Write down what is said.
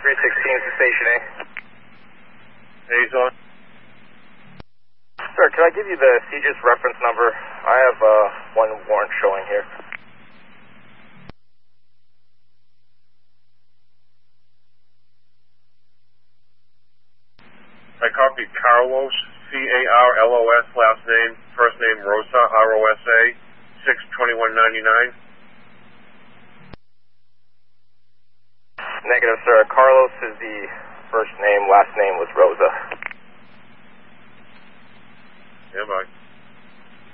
316 to Station A. A's on. Sir, can I give you the CGIS reference number? I have one warrant showing here. I copied Carlos, C-A-R-L-O-S, last name, first name Rosa, R-O-S-A, 62199. Negative, sir. Carlos is the first name, last name was Rosa. Yeah, bye.